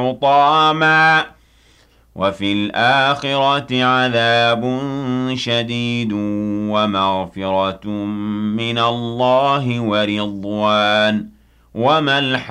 حُطَامًا وَفِي الْآخِرَةِ عَذَابٌ شَدِيدٌ وَمَغْفِرَةٌ مِّنَ اللَّهِ وَرِضْوَانٌ وَمَا